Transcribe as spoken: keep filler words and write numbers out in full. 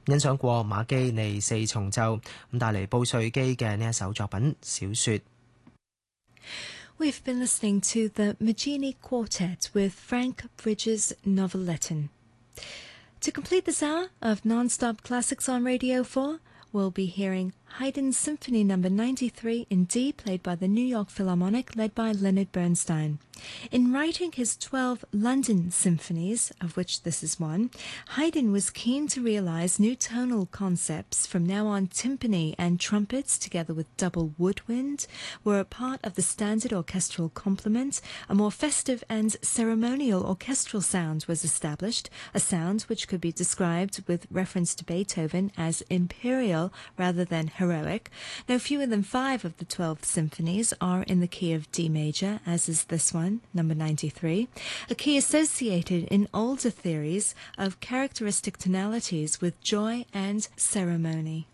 欣賞過馬基尼四重奏，咁帶嚟布瑞基嘅呢一首作品小說。 We've been listening to the Maggini Quartet with Frank Bridges Noveletton. To complete this hour of non-stop classics on Radio four, we'll be hearing Haydn's Symphony Number ninety-three in D, played by the New York Philharmonic, led by Leonard Bernstein. In writing his twelve London symphonies, of which this is one, Haydn was keen to realize new tonal concepts. From now on, timpani and trumpets, together with double woodwind, were a part of the standard orchestral complement. A more festive and ceremonial orchestral sound was established, a sound which could be described with reference to Beethoven as imperial rather than heroic. No fewer than five of the twelve symphonies are in the key of D major, as is this one, number ninety-three, a key associated in older theories of characteristic tonalities with joy and ceremony.